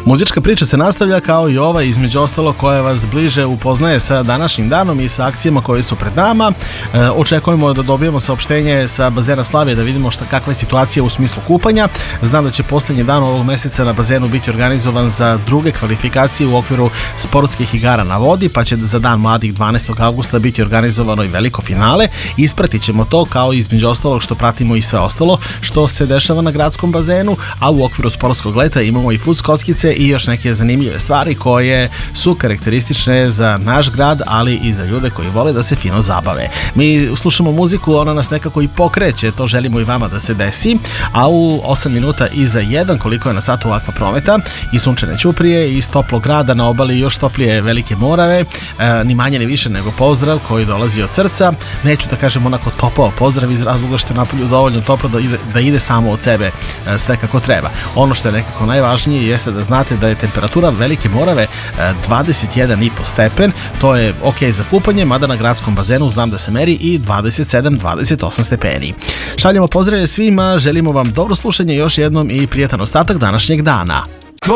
Muzička priča se nastavlja kao i ova, između ostalo, koja vas bliže upoznaje sa današnjim danom i sa akcijama koje su pred nama. Očekujemo da dobijemo saopštenje sa bazena Slavije da vidimo kakva je situacija u smislu kupanja. Znam da će poslednji dan ovog meseca na bazenu biti organizovan za druge kvalifikacije u okviru sportskih igara na vodi, pa će za dan mladih 12. avgusta biti organizovano i veliko finale. Ispratit ćemo to, kao između ostalog što pratimo i sve ostalo što se dešava na gradskom bazenu, a u okviru sportskog leta imamo i fud skockice i još neke zanimljive stvari koje su karakteristične za naš grad, ali i za ljude koji vole da se fino zabave. Mi slušamo muziku, ona nas nekako i pokreće, to želimo i vama da se desi, a u 8 minuta iza 1, koliko je na satu ovakva prometa, i sunčane ćuprije, iz toplog grada na obali još toplije Velike Morave, ni manje ni više nego pozdrav koji dolazi od srca. Neću da kažem onako topao pozdrav iz razloga što je napolju dovoljno toplo da ide samo od sebe sve kako treba. Ono što je nekako najvažnije jeste da znate da je temperatura Velike Morave 21,5 stepen, to je ok za kupanje, mada na gradskom bazenu znam da se meri i 27-28 stepeni. Šaljemo pozdrave svima, želimo vam dobro slušanje još jednom i prijatan ostatak današnjeg dana.